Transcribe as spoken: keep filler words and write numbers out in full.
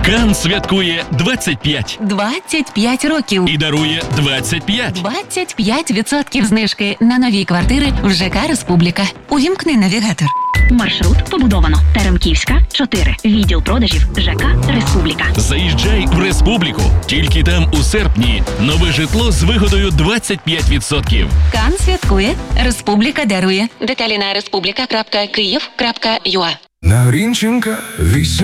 Кан святкує двадцять п'ять двадцять п'ять років. і дарує двадцять п'ять. двадцять п'ять відсотків знижки на нові квартири в ЖК «Республіка». Увімкни навігатор. Маршрут побудовано. Теремківська, чотири. Відділ продажів ЖК «Республіка». Заїжджай в Республіку. Тільки там у серпні нове житло з вигодою двадцять п'ять відсотків. Кан святкує, «Республіка» дарує. Деталі на республіка крапка київ крапка ю а. На Грінченка вісім.